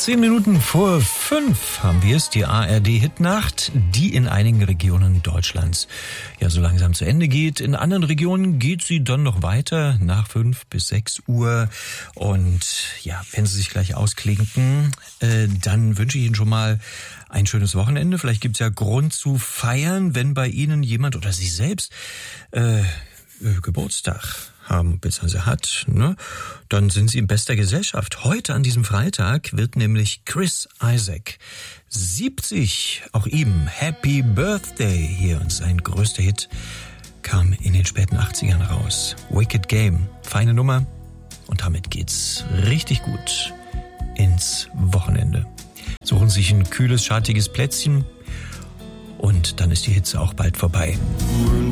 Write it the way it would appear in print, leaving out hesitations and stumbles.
10 Minuten vor 5 haben wir es, die ARD-Hitnacht, die in einigen Regionen Deutschlands ja so langsam zu Ende geht. In anderen Regionen geht sie dann noch weiter nach 5 bis 6 Uhr. Und ja, wenn Sie sich gleich ausklinken, dann wünsche ich Ihnen schon mal ein schönes Wochenende. Vielleicht gibt es ja Grund zu feiern, wenn bei Ihnen jemand oder Sie selbst Geburtstag haben bzw. hat, ne? Dann sind Sie in bester Gesellschaft. Heute an diesem Freitag wird nämlich Chris Isaak 70. Auch ihm Happy Birthday hier, und sein größter Hit kam in den späten 80ern raus. Wicked Game, feine Nummer, und damit geht's richtig gut ins Wochenende. Suchen Sie sich ein kühles, schattiges Plätzchen und dann ist die Hitze auch bald vorbei.